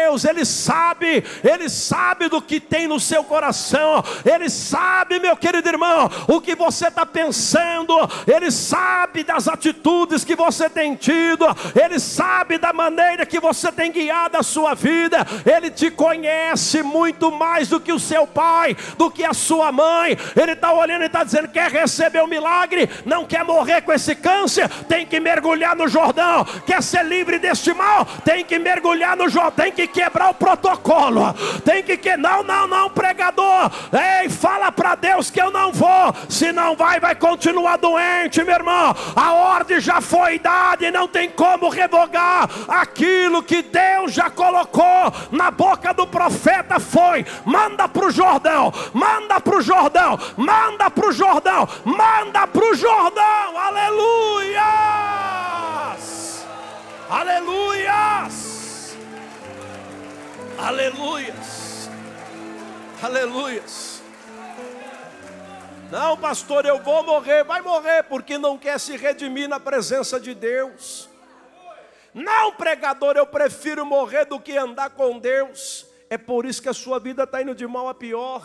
Deus, Ele sabe do que tem no seu coração, Ele sabe, meu querido irmão, o que você está pensando, Ele sabe das atitudes que você tem tido, Ele sabe da maneira que você tem guiado a sua vida, Ele te conhece muito mais do que o seu pai, do que a sua mãe. Ele está olhando e está dizendo: quer receber o milagre? Não quer morrer com esse câncer? Tem que mergulhar no Jordão. Quer ser livre deste mal? Tem que mergulhar no Jordão. Tem que quebrar o protocolo. Tem que não, pregador. Ei, fala para Deus que eu não vou. Se não vai continuar doente, meu irmão. A ordem já foi dada e não tem como revogar. Aquilo que Deus já colocou na boca do profeta foi: manda para o Jordão, manda para o Jordão, manda para o Jordão, manda para o Jordão. Aleluias, aleluias, aleluias, aleluias. Não, pastor, eu vou morrer. Vai morrer porque não quer se redimir na presença de Deus. Não, pregador, eu prefiro morrer do que andar com Deus. É por isso que a sua vida está indo de mal a pior.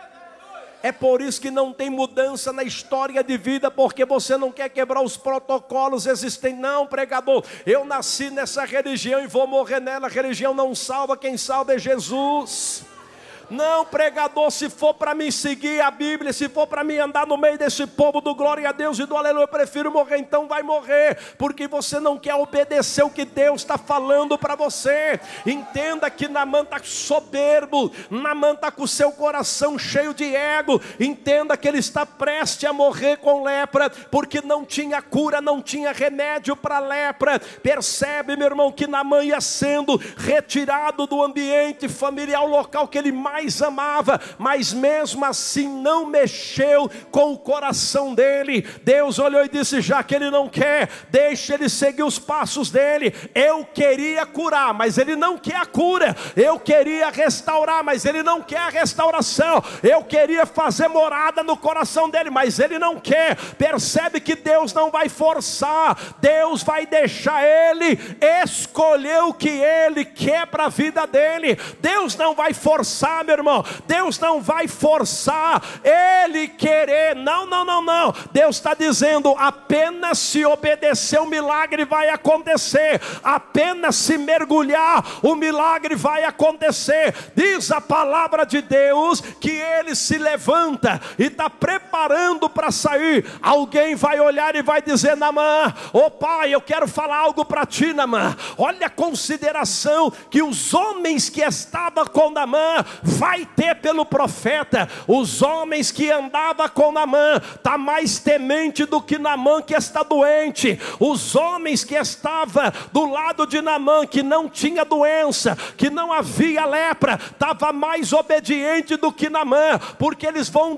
É por isso que não tem mudança na história de vida, porque você não quer quebrar os protocolos existentes. Não, pregador, eu nasci nessa religião e vou morrer nela. A religião não salva, quem salva é Jesus. Não, pregador, se for para mim seguir a Bíblia, se for para mim andar no meio desse povo do glória a Deus e do aleluia, eu prefiro morrer. Então vai morrer, porque você não quer obedecer o que Deus está falando para você. Entenda que Naamã está soberbo, Naamã está com o seu coração cheio de ego. Entenda que ele está prestes a morrer com lepra, porque não tinha cura, não tinha remédio para lepra. Percebe, meu irmão, que Naamã ia sendo retirado do ambiente familiar, o local que ele mais amava, mas mesmo assim não mexeu com o coração dele. Deus olhou e disse: já que ele não quer, deixa ele seguir os passos dele. Eu queria curar, mas ele não quer a cura. Eu queria restaurar, mas ele não quer a restauração. Eu queria fazer morada no coração dele, mas ele não quer. Percebe que Deus não vai forçar, Deus vai deixar ele escolher o que ele quer para a vida dele. Deus não vai forçar, meu irmão, Deus não vai forçar ele querer. Não. Deus está dizendo: apenas se obedecer o milagre vai acontecer. Apenas se mergulhar o milagre vai acontecer. Diz a palavra de Deus que ele se levanta e está preparando para sair. Alguém vai olhar e vai dizer: Naamã, ô pai, eu quero falar algo para ti, Naamã. Olha a consideração que os homens que estavam com Naamã vai ter pelo profeta. Os homens que andavam com Naamã está mais temente do que Naamã que está doente. Os homens que estavam do lado de Naamã, que não tinha doença, que não havia lepra, estava mais obediente do que Naamã, porque eles vão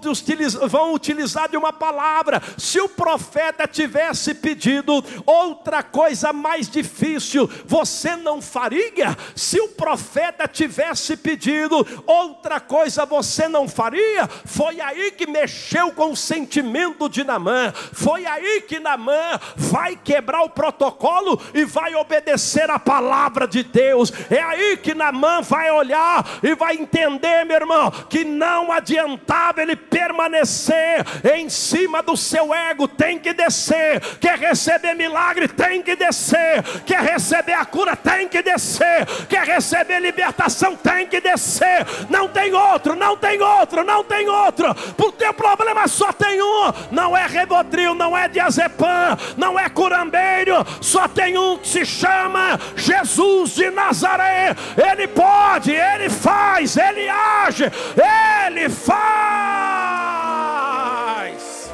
utilizar de uma palavra. Se o profeta tivesse pedido outra coisa mais difícil, você não faria? Se o profeta tivesse pedido outra coisa, você não faria? Foi aí que mexeu com o sentimento de Naamã. Foi aí que Naamã vai quebrar o protocolo e vai obedecer a palavra de Deus. É aí que Naamã vai olhar e vai entender, meu irmão, que não adiantava ele permanecer em cima do seu ego. Tem que descer. Quer receber milagre? Tem que descer. Quer receber a cura? Tem que descer. Quer receber libertação? Tem que descer. Não tem outro, não tem outro, não tem outro. O teu problema só tem um. Não é Rivotril, não é diazepam, não é curambeiro. Só tem um que se chama Jesus de Nazaré. Ele pode, ele faz, ele age, ele faz.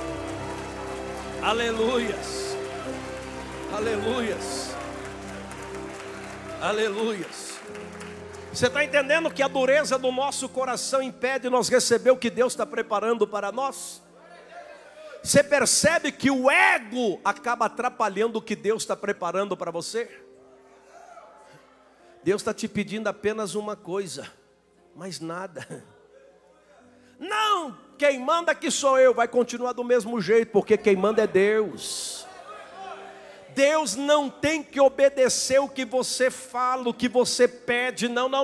Aleluias, aleluias, aleluias. Você está entendendo que a dureza do nosso coração impede nós receber o que Deus está preparando para nós? Você percebe que o ego acaba atrapalhando o que Deus está preparando para você? Deus está te pedindo apenas uma coisa, mais nada. Não, quem manda aqui sou eu, vai continuar do mesmo jeito, porque quem manda é Deus. Deus não tem que obedecer o que você fala, o que você pede, não.